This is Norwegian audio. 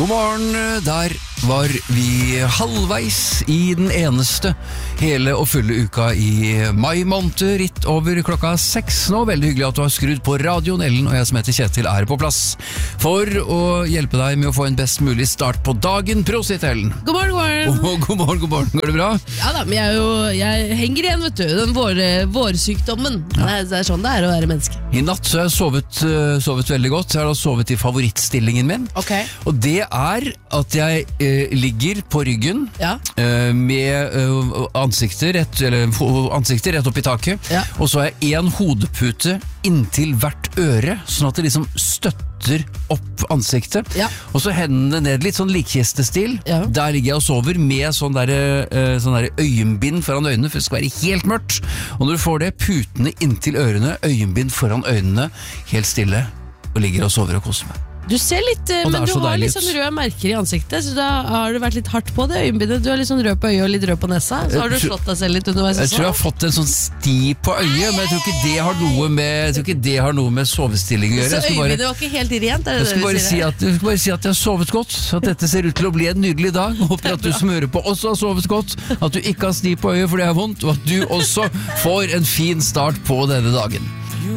God morgen, der var vi halvveis i den eneste hele og fulle uka i mai måned, ritt over klokka 6 nå. Veldig hyggelig at du har skrudd på radioen. Ellen og jeg som heter Kjetil er på plass for å hjelpe deg med å få en best mulig start på dagen. Prosit, Ellen. God morgen. God morgen. Går det bra? Ja da, men jeg henger igjen, vet du. Den vårsykdommen. Ja. Det er sånn det er å være menneske. I natt så har jeg sovet veldig godt. Jeg har da sovet i favorittstillingen min. Okay. Og det er at jeg ligger på ryggen, ja, med ansiktet rett opp i taket, ja, og så har jeg en hodepute inntil hvert øre, sånn at det liksom støtter opp ansiktet, ja, og så hendene ned, litt sånn likkistestil, ja. Der ligger jeg og sover med sånn der øyenbind foran øynene, for det skal være helt mørkt, og når du får det, putene inntil ørene, øyenbind foran øynene, helt stille, og ligger og sover og koser meg. Du ser litt, men du har litt sånn røde merker i ansiktet, så da har du vært litt hardt på det øyenbindet. Du er litt sånn rød på øyet og litt rød på nesa, så har du slått deg selv litt underveis. Jeg tror jeg har fått en sånn sti på øyet, men jeg tror ikke det har noe med sovestilling å gjøre. Så øyebindet var ikke helt rent, er det det du sier? Jeg skal bare si at jeg har sovet godt, at dette ser ut til å bli en nydelig dag. Håper at du som hører på også har sovet godt, at du ikke har sti på øyet for det er vondt, og at du også får en fin start på denne dagen.